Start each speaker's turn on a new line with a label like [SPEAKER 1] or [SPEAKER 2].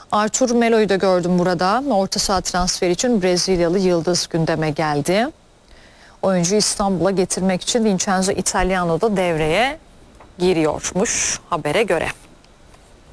[SPEAKER 1] Arthur Melo'yu da gördüm burada. Orta saha transferi için Brezilyalı yıldız gündeme geldi. Oyuncuyu İstanbul'a getirmek için Vincenzo Italiano da devreye giriyormuş habere göre.